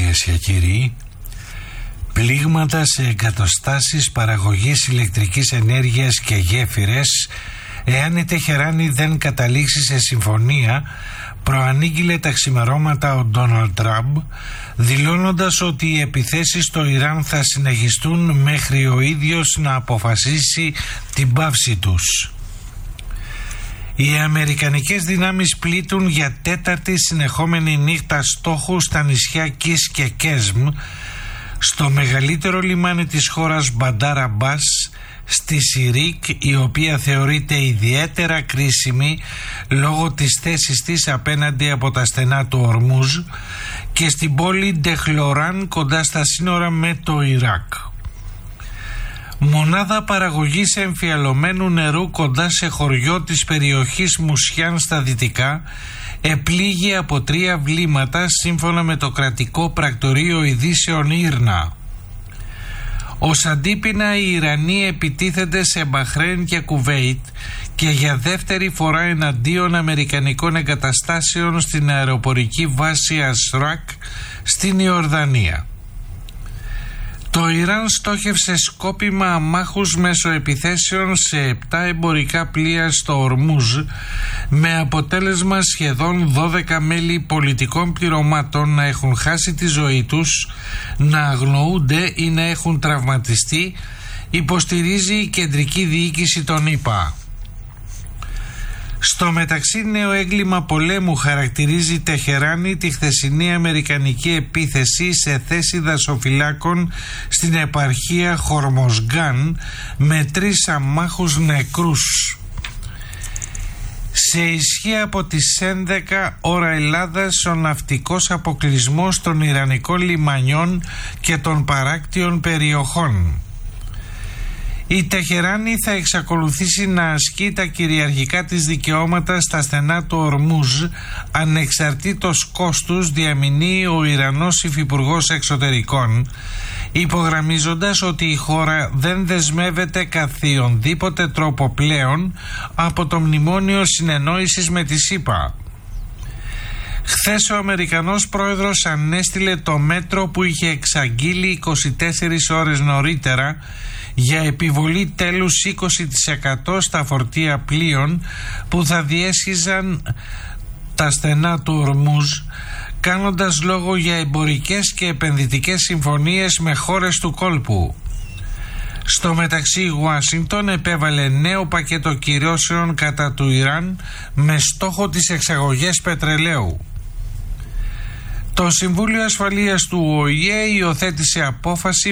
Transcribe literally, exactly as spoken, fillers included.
κυρίες και κύριοι, πλήγματα σε εγκαταστάσεις παραγωγής ηλεκτρικής ενέργειας και γέφυρες εάν η Τεχεράνη δεν καταλήξει σε συμφωνία, προανήγγειλε τα ξημερώματα ο Ντόναλντ Τραμπ, δηλώνοντας ότι οι επιθέσεις στο Ιράν θα συνεχιστούν μέχρι ο ίδιος να αποφασίσει την πάυση τους. Οι αμερικανικές δυνάμεις πλήττουν για τέταρτη συνεχόμενη νύχτα στόχους στα νησιά Κις και Κέσμ, στο μεγαλύτερο λιμάνι της χώρας Μπαντάρ Αμπάς, στη Σιρίκ, η οποία θεωρείται ιδιαίτερα κρίσιμη λόγω της θέσης της απέναντι από τα στενά του Ορμούζ, και στην πόλη Ντεχλοράν κοντά στα σύνορα με το Ιράκ. Μονάδα παραγωγής εμφιαλωμένου νερού κοντά σε χωριό της περιοχής Μουσιάν στα δυτικά επλήγει από τρία βλήματα, σύμφωνα με το κρατικό πρακτορείο ειδήσεων Ήρνα. Ως αντίπεινα, οι Ιρανοί επιτίθενται σε Μπαχρέιν και Κουβέιτ και για δεύτερη φορά εναντίον αμερικανικών εγκαταστάσεων στην αεροπορική βάση Ασράκ στην Ιορδανία. Το Ιράν στόχευσε σκόπιμα αμάχους μέσω επιθέσεων σε επτά εμπορικά πλοία στο Ορμούζ, με αποτέλεσμα σχεδόν δώδεκα μέλη πολιτικών πληρωμάτων να έχουν χάσει τη ζωή τους, να αγνοούνται ή να έχουν τραυματιστεί, υποστηρίζει η κεντρική διοίκηση των ΗΠΑ. Στο μεταξύ, νέο έγκλημα πολέμου χαρακτηρίζει Τεχεράνη τη χθεσινή αμερικανική επίθεση σε θέση δασοφυλάκων στην επαρχία Χορμοσγκάν με τρεις αμάχους νεκρούς. Σε ισχύ από τις έντεκα ώρα Ελλάδας ο ναυτικός αποκλεισμός των Ιρανικών λιμανιών και των παράκτιων περιοχών. Η Τεχεράνη θα εξακολουθήσει να ασκεί τα κυριαρχικά της δικαιώματα στα στενά του Ορμούζ, ανεξαρτήτως κόστους, διαμηνύει ο Ιρανός Υφυπουργός Εξωτερικών, υπογραμμίζοντας ότι η χώρα δεν δεσμεύεται καθιονδήποτε τρόπο πλέον από το μνημόνιο συνεννόησης με τη ΣΥΠΑ. Χθες ο Αμερικανός πρόεδρος ανέστειλε το μέτρο που είχε εξαγγείλει είκοσι τέσσερις ώρες νωρίτερα για επιβολή τέλους είκοσι τοις εκατό στα φορτία πλοίων που θα διέσχιζαν τα στενά του Ορμούζ, κάνοντας λόγο για εμπορικές και επενδυτικές συμφωνίες με χώρες του κόλπου. Στο μεταξύ, η Ουάσιγκτον επέβαλε νέο πακέτο κυρώσεων κατά του Ιράν με στόχο τις εξαγωγές πετρελαίου. Το Συμβούλιο Ασφαλείας του Ο Η Ε υιοθέτησε απόφαση